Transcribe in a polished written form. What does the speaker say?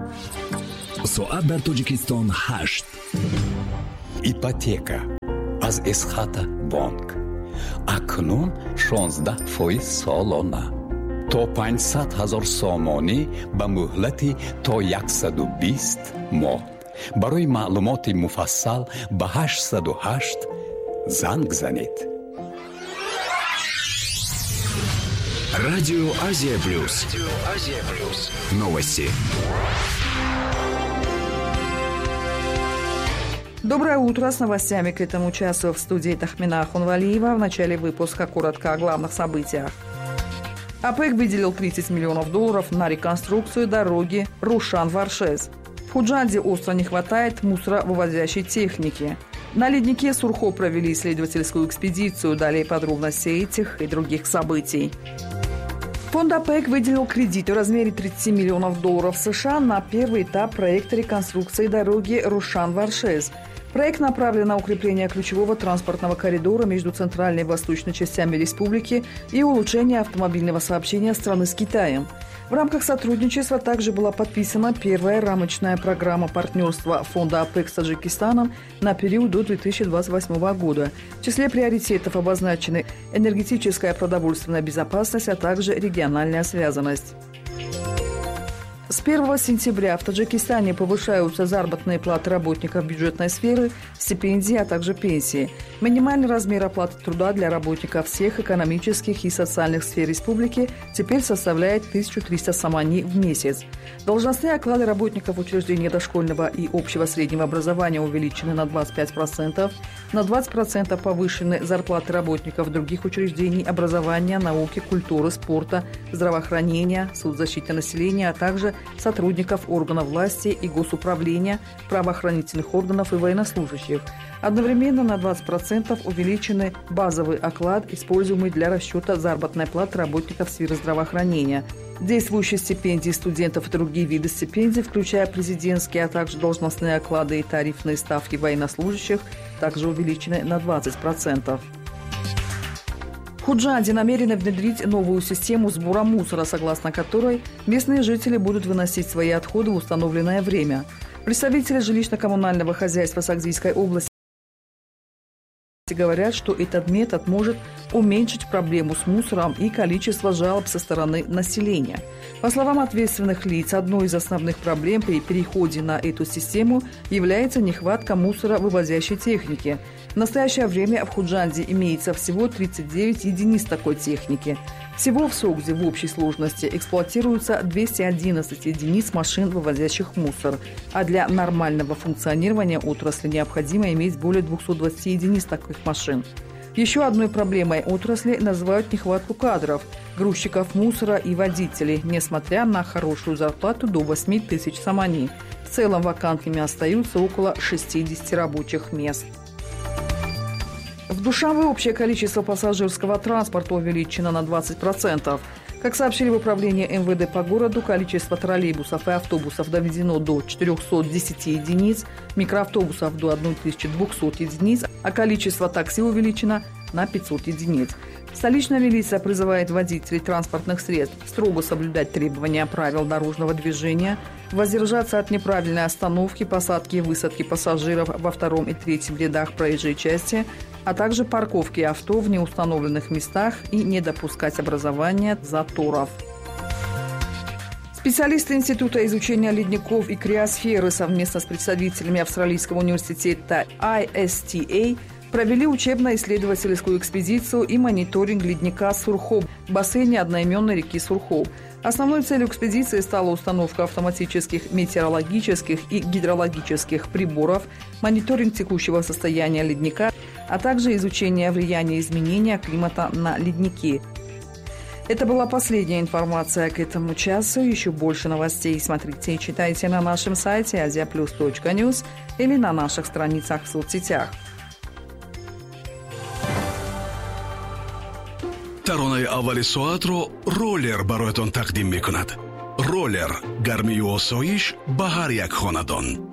соат дар Тоҷикистон 8. ипотека аз эсхата банк акнун 16% солона то 500,000 сомонӣ ба муҳлати то 120 моҳ. барои маълумоти муфассал ба 808 занг занед. Радио Азия Плюс. Новости. Доброе утро. С новостями к этому часу в студии Тахмина Ахунвалиева. В начале выпуска коротко о главных событиях. ОПЕК выделил $30 миллионов на реконструкцию дороги Рушан-Варшез. В Худжанде остро не хватает мусоровывозящей техники. На леднике Сурхо провели исследовательскую экспедицию. Далее подробности этих и других событий. Фонд ОПЕК выделил кредит в размере $30 миллионов США на первый этап проекта реконструкции дороги Рушан-Варшез. Проект направлен на укрепление ключевого транспортного коридора между центральной и восточной частями республики и улучшение автомобильного сообщения страны с Китаем. В рамках сотрудничества также была подписана первая рамочная программа партнерства Фонда ОПЕК с Таджикистаном на период до 2028 года. В числе приоритетов обозначены энергетическая продовольственная безопасность, а также региональная связанность. С 1 сентября в Таджикистане повышаются заработные платы работников бюджетной сферы, стипендии, а также пенсии. Минимальный размер оплаты труда для работников всех экономических и социальных сфер республики теперь составляет 1300 сомани в месяц. Должностные оклады работников учреждений дошкольного и общего среднего образования увеличены на 25%, на 20% повышены зарплаты работников других учреждений образования, науки, культуры, спорта, здравоохранения, соцзащиты населения, а также сотрудников органов власти и госуправления, правоохранительных органов и военнослужащих. Одновременно на 20% увеличены базовый оклад, используемый для расчета заработной платы работников сферы здравоохранения. Действующие стипендии студентов и другие виды стипендий, включая президентские, а также должностные оклады и тарифные ставки военнослужащих, также увеличены на 20%. В Худжанде намерены внедрить новую систему сбора мусора, согласно которой местные жители будут выносить свои отходы в установленное время. Представители жилищно-коммунального хозяйства Сагдийской области говорят, что этот метод может уменьшить проблему с мусором и количество жалоб со стороны населения. По словам ответственных лиц, одной из основных проблем при переходе на эту систему является нехватка мусоровывозящей техники. В настоящее время в Худжанде имеется всего 39 единиц такой техники. Всего в Согде в общей сложности эксплуатируется 211 единиц машин, вывозящих мусор. А для нормального функционирования отрасли необходимо иметь более 220 единиц таких машин. Еще одной проблемой отрасли называют нехватку кадров, грузчиков мусора и водителей, несмотря на хорошую зарплату до 8 тысяч сомани. В целом вакантными остаются около 60 рабочих мест. В Душанбе общее количество пассажирского транспорта увеличено на 20%. Как сообщили в управлении МВД по городу, количество троллейбусов и автобусов доведено до 410 единиц, микроавтобусов до 1200 единиц, а количество такси увеличено на 500 единиц. Столичная милиция призывает водителей транспортных средств строго соблюдать требования правил дорожного движения, воздержаться от неправильной остановки, посадки и высадки пассажиров во втором и третьем рядах проезжей части, а также парковки авто в неустановленных местах и не допускать образования заторов. Специалисты Института изучения ледников и криосферы совместно с представителями Австралийского университета ISTA провели учебно-исследовательскую экспедицию и мониторинг ледника Сурхо в бассейне одноименной реки Сурхо. Основной целью экспедиции стала установка автоматических метеорологических и гидрологических приборов, мониторинг текущего состояния ледника, а также изучение влияния изменения климата на ледники. Это была последняя информация к этому часу. Еще больше новостей смотрите и читайте на нашем сайте asiaplus.news или на наших страницах в соцсетях. таронаи аввали соатро роллер бароятон тақдим мекунад. роллер гармию осоиш ба ҳар як хонадон.